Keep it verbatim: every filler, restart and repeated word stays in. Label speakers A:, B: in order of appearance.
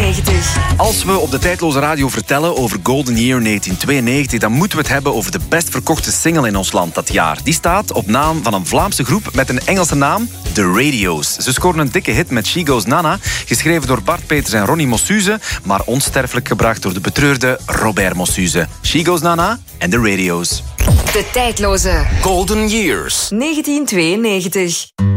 A: tweeënnegentig.
B: Als we op de Tijdloze Radio vertellen over Golden Year negentien tweeënnegentig, dan moeten we het hebben over de best verkochte single in ons land dat jaar. Die staat op naam van een Vlaamse groep met een Engelse naam, The Radios. Ze scoren een dikke hit met She Goes Nana, geschreven door Bart Peters en Ronnie Mossuze, maar onsterfelijk gebracht door de betreurde Robert Mossuze. She Goes Nana en The Radios.
A: De Tijdloze
C: Golden Years
A: negentien tweeënnegentig.